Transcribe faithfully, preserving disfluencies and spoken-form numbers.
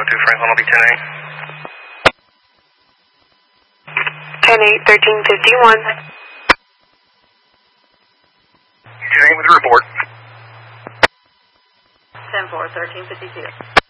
two, Franklin will be ten eight. ten eight, thirteen fifty-one. ten eight with the report. ten four, thirteen fifty-two.